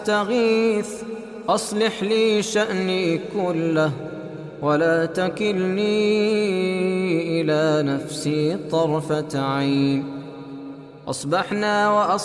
أستغيث أصلح لي شأني كله ولا تكلني إلى نفسي طرفة عين. أصبحنا